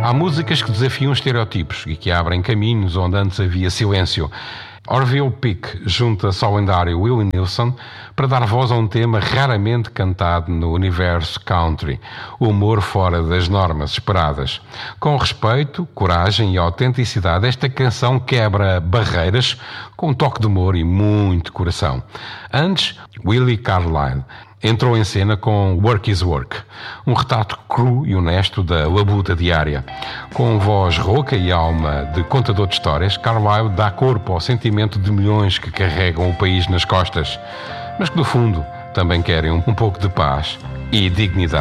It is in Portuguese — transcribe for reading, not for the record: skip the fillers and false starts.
Há músicas que desafiam estereótipos e que abrem caminhos onde antes havia silêncio. Orville Peck junta-se ao lendário Willie Nelson para dar voz a um tema raramente cantado no universo country, o humor fora das normas esperadas. Com respeito, coragem e autenticidade, esta canção quebra barreiras com um toque de humor e muito coração. Antes, Willie Carlisle entrou em cena com Work is Work, um retrato cru e honesto da labuta diária. Com voz rouca e alma de contador de histórias, Carlisle dá corpo ao sentimento de milhões que carregam o país nas costas, mas que no fundo também querem um pouco de paz e dignidade.